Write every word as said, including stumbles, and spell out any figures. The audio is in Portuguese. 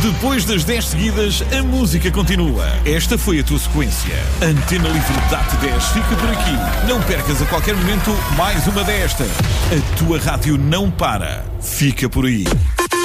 Depois das dez seguidas, a música continua. Esta foi a tua sequência. Antena Livre Date dez fica por aqui. Não percas a qualquer momento mais uma desta. A tua rádio não para. Fica por aí.